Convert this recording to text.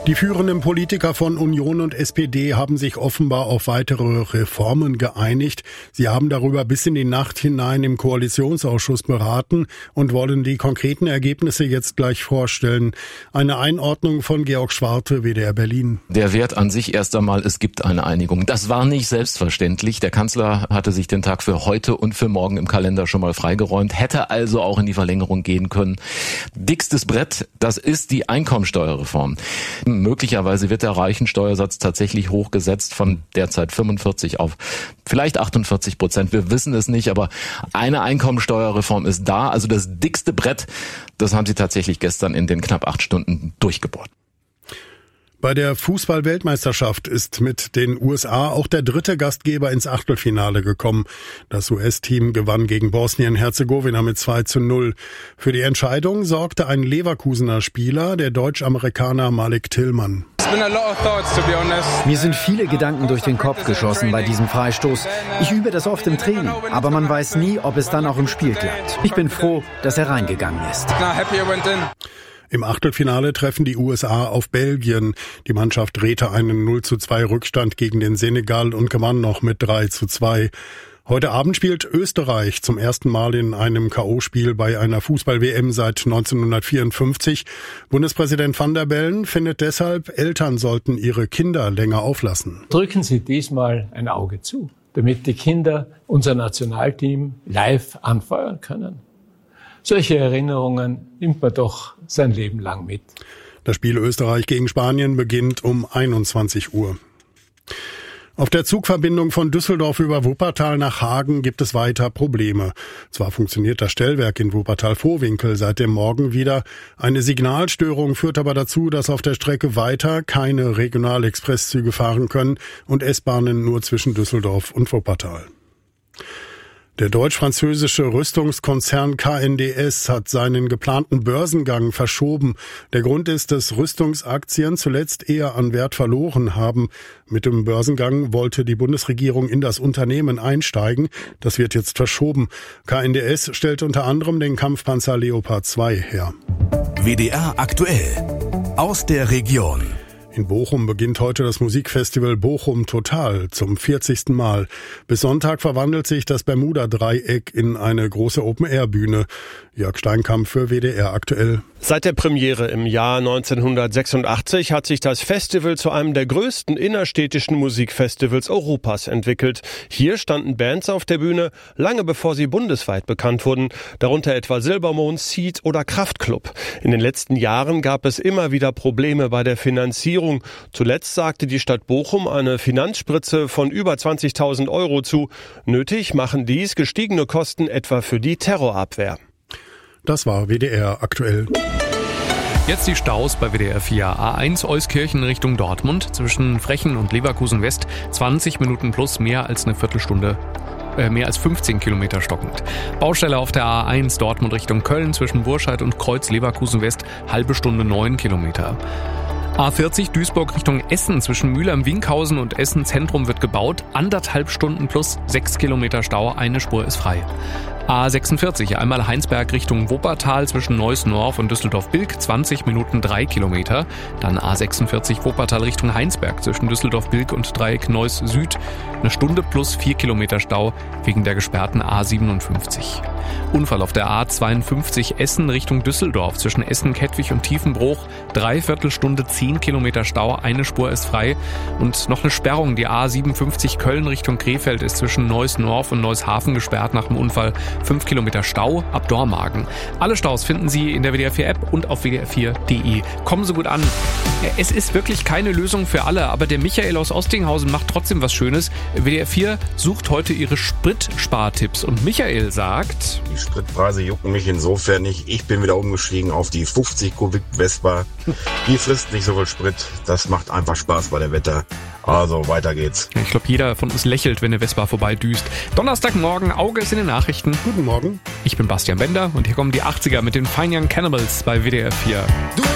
Die führenden Politiker von Union und SPD haben sich offenbar auf weitere Reformen geeinigt. Sie haben darüber bis in die Nacht hinein im Koalitionsausschuss beraten und wollen die konkreten Ergebnisse jetzt gleich vorstellen. Eine Einordnung von Georg Schwarte, WDR Berlin. Der Wert an sich erst einmal, es gibt eine Einigung. Das war nicht selbstverständlich. Der Kanzler hatte sich den Tag für heute und für morgen im Kalender schon mal freigeräumt, hätte also auch in die Verlängerung gehen können. Dickstes Brett, das ist die Einkommensteuerreform. Möglicherweise wird der Reichensteuersatz tatsächlich hochgesetzt von derzeit 45 auf vielleicht 48%. Wir wissen es nicht, aber eine Einkommensteuerreform ist da. Also das dickste Brett, das haben sie tatsächlich gestern in den knapp 8 Stunden durchgebohrt. Bei der Fußball-Weltmeisterschaft ist mit den USA auch der dritte Gastgeber ins Achtelfinale gekommen. Das US-Team gewann gegen Bosnien-Herzegowina mit 2:0. Für die Entscheidung sorgte ein Leverkusener Spieler, der Deutsch-Amerikaner Malik Tillmann. Mir sind viele Gedanken durch den Kopf geschossen bei diesem Freistoß. Ich übe das oft im Training, aber man weiß nie, ob es dann auch im Spiel klappt. Ich bin froh, dass er reingegangen ist. Im Achtelfinale treffen die USA auf Belgien. Die Mannschaft drehte einen 0:2 Rückstand gegen den Senegal und gewann noch mit 3:2. Heute Abend spielt Österreich zum ersten Mal in einem K.O.-Spiel bei einer Fußball-WM seit 1954. Bundespräsident Van der Bellen findet deshalb, Eltern sollten ihre Kinder länger auflassen. Drücken Sie diesmal ein Auge zu, damit die Kinder unser Nationalteam live anfeuern können. Solche Erinnerungen nimmt man doch sein Leben lang mit. Das Spiel Österreich gegen Spanien beginnt um 21 Uhr. Auf der Zugverbindung von Düsseldorf über Wuppertal nach Hagen gibt es weiter Probleme. Zwar funktioniert das Stellwerk in Wuppertal-Vohwinkel seit dem Morgen wieder. Eine Signalstörung führt aber dazu, dass auf der Strecke weiter keine Regionalexpresszüge fahren können und S-Bahnen nur zwischen Düsseldorf und Wuppertal. Der deutsch-französische Rüstungskonzern KNDS hat seinen geplanten Börsengang verschoben. Der Grund ist, dass Rüstungsaktien zuletzt eher an Wert verloren haben. Mit dem Börsengang wollte die Bundesregierung in das Unternehmen einsteigen. Das wird jetzt verschoben. KNDS stellt unter anderem den Kampfpanzer Leopard 2 her. WDR aktuell aus der Region. In Bochum beginnt heute das Musikfestival Bochum Total zum 40. Mal. Bis Sonntag verwandelt sich das Bermuda-Dreieck in eine große Open-Air-Bühne. Jörg Steinkamp für WDR aktuell. Seit der Premiere im Jahr 1986 hat sich das Festival zu einem der größten innerstädtischen Musikfestivals Europas entwickelt. Hier standen Bands auf der Bühne, lange bevor sie bundesweit bekannt wurden, darunter etwa Silbermond, Seed oder Kraftklub. In den letzten Jahren gab es immer wieder Probleme bei der Finanzierung. Zuletzt sagte die Stadt Bochum eine Finanzspritze von über 20.000 Euro zu. Nötig machen dies gestiegene Kosten etwa für die Terrorabwehr. Das war WDR aktuell. Jetzt die Staus bei WDR 4. A1 Euskirchen Richtung Dortmund zwischen Frechen und Leverkusen West. 20 Minuten plus, mehr als eine Viertelstunde. Mehr als 15 Kilometer stockend. Baustelle auf der A1 Dortmund Richtung Köln zwischen Burscheid und Kreuz Leverkusen West. Halbe Stunde 9 Kilometer. A40 Duisburg Richtung Essen zwischen Mülheim-Winkhausen und Essen Zentrum wird gebaut. 1,5 Stunden plus 6 Kilometer Stau, eine Spur ist frei. A46 einmal Heinsberg Richtung Wuppertal zwischen Neuss-Norf und Düsseldorf-Bilk, 20 Minuten 3 Kilometer. Dann A46 Wuppertal Richtung Heinsberg zwischen Düsseldorf-Bilk und Dreieck Neuss Süd, eine Stunde plus 4 Kilometer Stau wegen der gesperrten A57. Unfall auf der A52 Essen Richtung Düsseldorf zwischen Essen-Kettwig und Tiefenbruch, 3/4 Stunde 10 Kilometer Stau, eine Spur ist frei. Und noch eine Sperrung, die A57 Köln Richtung Krefeld ist zwischen Neuss-Norf und Neuss-Hafen gesperrt nach dem Unfall. 5 Kilometer Stau ab Dormagen. Alle Staus finden Sie in der WDR 4 App und auf wdr4.de. Kommen Sie gut an. Es ist wirklich keine Lösung für alle, aber der Michael aus Ostinghausen macht trotzdem was Schönes. WDR 4 sucht heute Ihre Spritspartipps und Michael sagt: Die Spritpreise jucken mich insofern nicht. Ich bin wieder umgestiegen auf die 50 Kubik Vespa. Die frisst nicht so viel Sprit. Das macht einfach Spaß bei der Wetter. Also weiter geht's. Ich glaube, jeder von uns lächelt, wenn der Vespa vorbeidüst. Donnerstagmorgen, Auge ist in den Nachrichten. Guten Morgen. Ich bin Bastian Bender und hier kommen die 80er mit den Fine Young Cannibals bei WDR 4.